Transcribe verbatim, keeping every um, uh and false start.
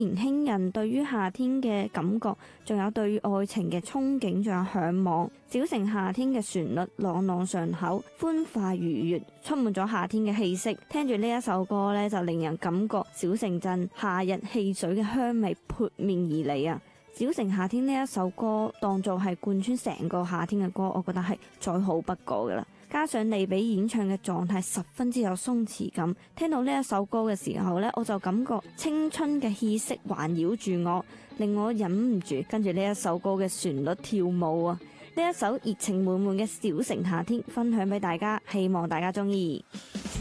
年輕人對於夏天嘅感覺，仲有對於愛情嘅憧憬，仲有向往。小城夏天嘅旋律朗朗上口，歡快愉悅，充滿咗夏天嘅氣息。聽住呢一首歌呢，就令人感覺小城鎮夏日汽水嘅香味撲面而嚟啊！小城夏天呢一首歌當做係貫穿成個夏天嘅歌，我覺得係再好不過噶啦。加上利比演唱嘅狀態十分之有鬆弛感，聽到呢一首歌嘅時候呢，我就感覺青春嘅氣息環繞住我，令我忍唔住跟住呢一首歌嘅旋律跳舞啊！呢一首熱情滿滿嘅小城夏天分享俾大家，希望大家中意。